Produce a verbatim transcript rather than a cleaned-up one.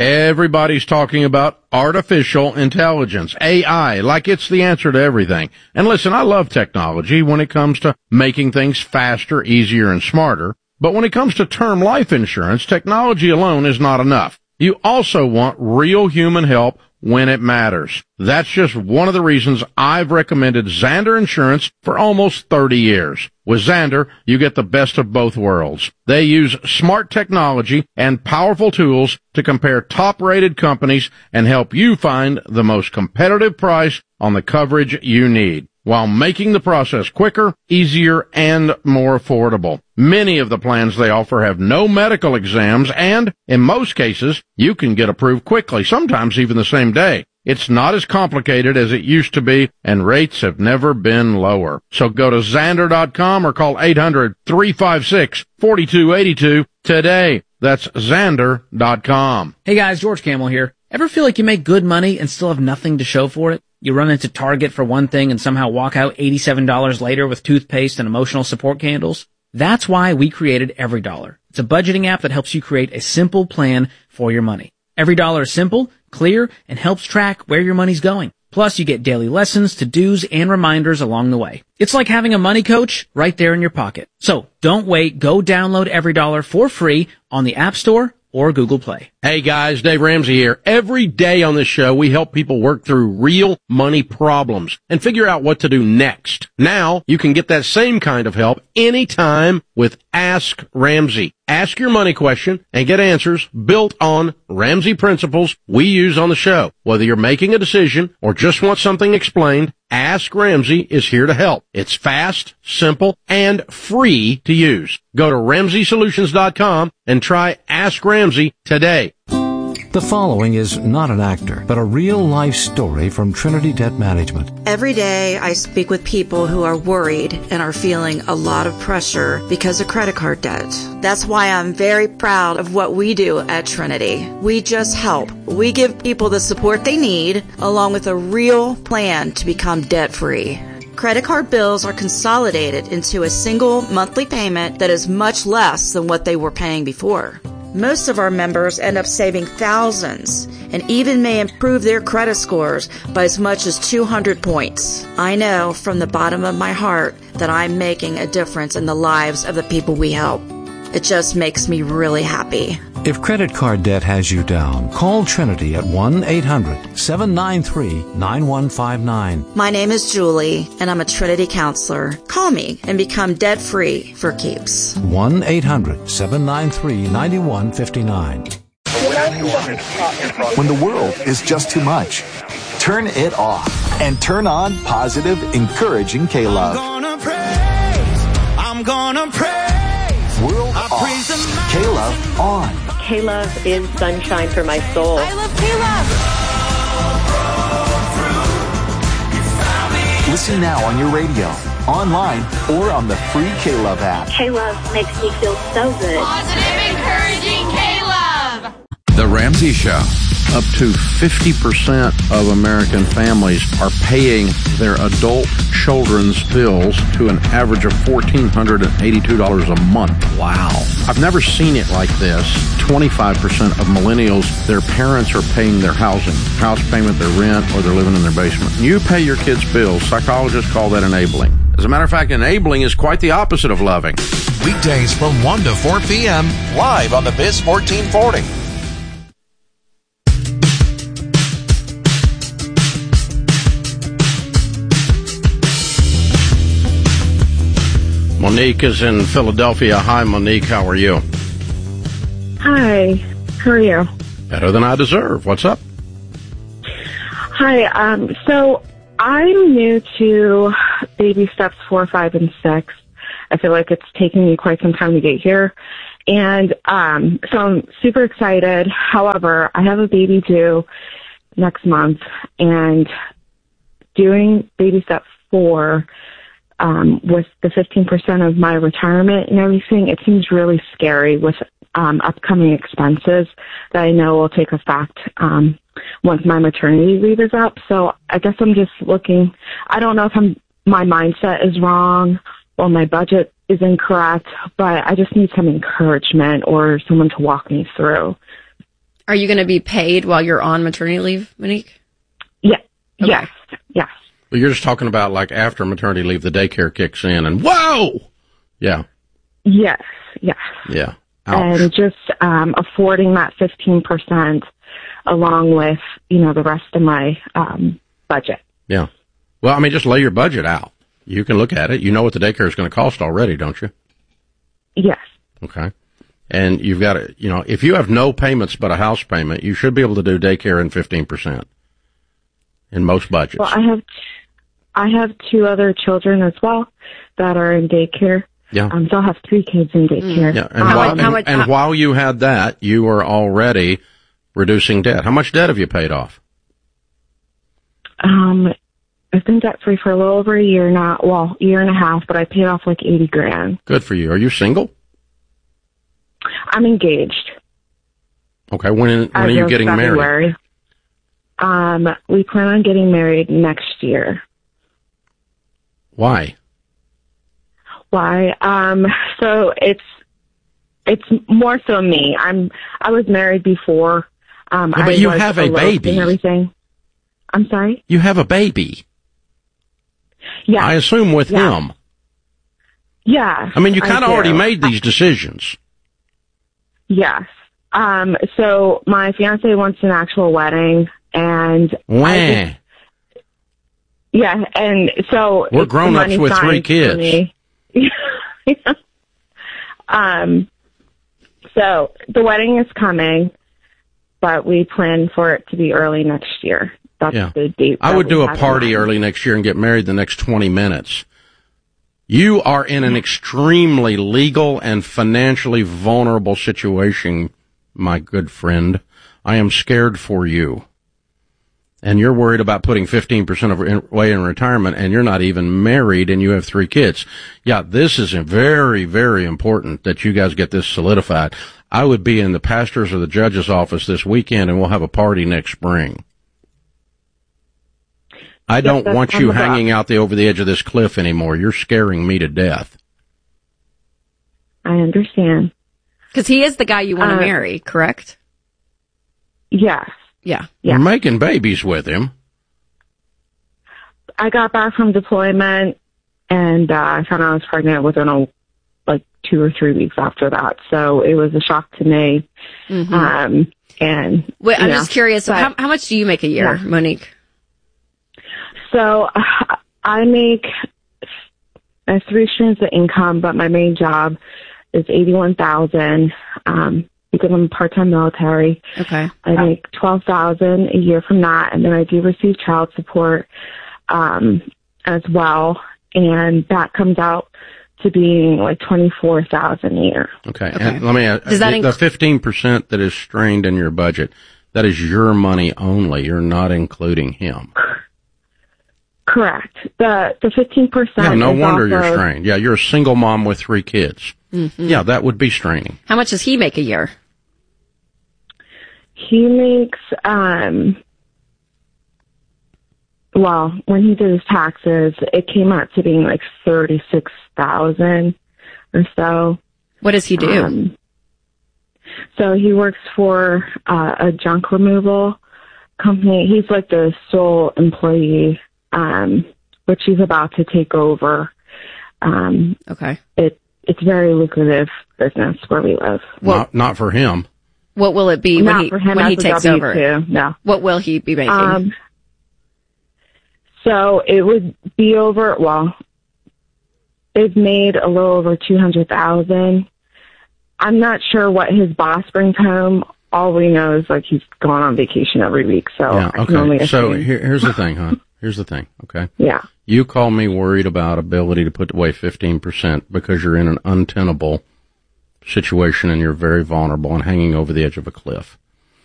Everybody's talking about artificial intelligence, A I, like it's the answer to everything. And listen, I love technology when it comes to making things faster, easier, and smarter. But when it comes to term life insurance, technology alone is not enough. You also want real human help when it matters. That's just one of the reasons I've recommended Zander Insurance for almost thirty years. With Zander, you get the best of both worlds. They use smart technology and powerful tools to compare top-rated companies and help you find the most competitive price on the coverage you need, while making the process quicker, easier, and more affordable. Many of the plans they offer have no medical exams, and in most cases, you can get approved quickly, sometimes even the same day. It's not as complicated as it used to be, and rates have never been lower. So go to Zander dot com or call eight hundred, three five six, four two eight two today. That's Zander dot com. Hey guys, George Camel here. Ever feel like you make good money and still have nothing to show for it? You run into Target for one thing and somehow walk out eighty-seven dollars later with toothpaste and emotional support candles? That's why we created EveryDollar. It's a budgeting app that helps you create a simple plan for your money. EveryDollar is simple, clear, and helps track where your money's going. Plus, you get daily lessons, to-dos, and reminders along the way. It's like having a money coach right there in your pocket. So don't wait. Go download EveryDollar for free on the App Store or Google Play. Hey guys, Dave Ramsey here. Every day on this show, we help people work through real money problems and figure out what to do next. Now, you can get that same kind of help anytime with Ask Ramsey. Ask your money question and get answers built on Ramsey principles we use on the show. Whether you're making a decision or just want something explained, Ask Ramsey is here to help. It's fast, simple, and free to use. Go to Ramsey Solutions dot com and try Ask Ramsey today. The following is not an actor, but a real-life story from Trinity Debt Management. Every day I speak with people who are worried and are feeling a lot of pressure because of credit card debt. That's why I'm very proud of what we do at Trinity. We just help. We give people the support they need, along with a real plan to become debt-free. Credit card bills are consolidated into a single monthly payment that is much less than what they were paying before. Most of our members end up saving thousands and even may improve their credit scores by as much as two hundred points. I know from the bottom of my heart that I'm making a difference in the lives of the people we help. It just makes me really happy. If credit card debt has you down, call Trinity at one eight hundred, seven nine three, nine one five nine. My name is Julie, and I'm a Trinity counselor. Call me and become debt-free for keeps. one eight hundred, seven nine three, nine one five nine. When the world is just too much, turn it off and turn on positive, encouraging K-Love. I'm gonna praise, I'm gonna praise. World I off, praise K-Love on. K-Love is sunshine for my soul. I love K-Love. Listen now on your radio, online, or on the free K-Love app. K-Love makes me feel so good. Positive, encouraging K-Love. The Ramsey Show. Up to fifty percent of American families are paying their adult children's bills to an average of one thousand four hundred eighty-two dollars a month. Wow. I've never seen it like this. twenty-five percent of millennials, their parents are paying their housing, house payment, their rent, or they're living in their basement. You pay your kids' bills. Psychologists call that enabling. As a matter of fact, enabling is quite the opposite of loving. Weekdays from one to four p.m. live on the Biz fourteen forty. Monique is in Philadelphia. Hi, Monique. How are you? Hi. How are you? Better than I deserve. What's up? Hi. Um, so I'm new to baby steps four, five, and six. I feel like it's taken me quite some time to get here. And um, so I'm super excited. However, I have a baby due next month. And doing baby step four Um, with the fifteen percent of my retirement and everything, it seems really scary with um, upcoming expenses that I know will take effect um, once my maternity leave is up. So I guess I'm just looking, I don't know if I'm, my mindset is wrong or my budget is incorrect, but I just need some encouragement or someone to walk me through. Are you going to be paid while you're on maternity leave, Monique? Yeah. Okay. Yes. Yes. But you're just talking about like after maternity leave, the daycare kicks in and whoa! Yeah. Yes. Yes. Yeah. Ouch. And just um, affording that fifteen percent along with, you know, the rest of my um, budget. Yeah. Well, I mean, just lay your budget out. You can look at it. You know what the daycare is going to cost already, don't you? Yes. Okay. And you've got to, you know, if you have no payments but a house payment, you should be able to do daycare in fifteen percent in most budgets. Well, I have, I have two other children as well that are in daycare. Yeah. Um, so I'll have three kids in daycare. Yeah. And, How while, much- how and, much- and how- while you had that, you were already reducing debt. How much debt have you paid off? Um, I've been debt free for a little over a year now. Well, year and a half, but I paid off like eighty grand. Good for you. Are you single? I'm engaged. Okay. When, when are As you of getting married? February. Um, we plan on getting married next year. Why? Why? Um, so it's it's more so me. I'm I was married before. Um, Yeah, but I you was have a eloped baby. and everything. I'm sorry. You have a baby. Yeah. I assume with Yeah. him. Yeah. I mean, you kind of do. already made these decisions. Yes. Um, so my fiance wants an actual wedding, and Wah. I just- yeah, and so We're it's grown the ups money with three sign for kids. me. Yeah. Um. So the wedding is coming, but we plan for it to be early next year. That's Yeah. the date. I that would we do a have in party mind. early next year and get married the next twenty minutes. You are in an extremely legal and financially vulnerable situation, my good friend. I am scared for you. And you're worried about putting fifteen percent of it away in retirement, and you're not even married, and you have three kids. Yeah, this is very, very important that you guys get this solidified. I would be in the pastor's or the judge's office this weekend, and we'll have a party next spring. I don't that's want on you the block. hanging out the over the edge of this cliff anymore. You're scaring me to death. I understand. Because he is the guy you want to Uh, marry, correct? Yes. Yeah. Yeah. You're making babies with him. I got back from deployment, and uh, I found out I was pregnant within a, like two or three weeks after that. So it was a shock to me. Mm-hmm. Um, and Wait, I'm you know, just curious. So but- how, how much do you make a year, Yeah. Monique? So uh, I make I have three streams of income, but my main job is eighty-one thousand. Um, because I'm part-time military. Okay. I make twelve thousand a year from that, and then I do receive child support um, as well, and that comes out to being like twenty-four thousand a year. Okay. Okay. And let me ask, Does that the, inc- the fifteen percent that is strained in your budget, that is your money only. You're not including him. Correct. The the fifteen percent. Yeah, no is wonder you're also- strained. Yeah, you're a single mom with three kids. Mm-hmm. Yeah, that would be straining. How much does he make a year? He makes um. Well, when he did his taxes, it came out to being like thirty-six thousand or so. What does he do? Um, so he works for uh, a junk removal company. He's like the sole employee, um, which he's about to take over. Um, okay. It it's very lucrative business where we live. Well- not, not for him. What will it be when Not he for him when as he a takes W two, over? no. What will he be making? Um, so it would be over. Well, they've made a little over two hundred thousand. I'm not sure what his boss brings home. All we know is like he's gone on vacation every week. So Yeah, I can only okay. So assume. here, here's the thing, huh? Here's the thing, okay? Yeah. You call me worried about ability to put away fifteen percent because you're in an untenable situation and you're very vulnerable and hanging over the edge of a cliff.